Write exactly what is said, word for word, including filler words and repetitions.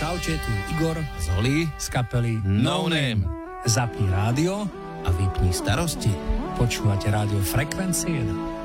Čaute, tu Igor Zoli z kapely No Name. Zapni rádio A vypni starosti. Počúvate rádio Frekvencie jeden.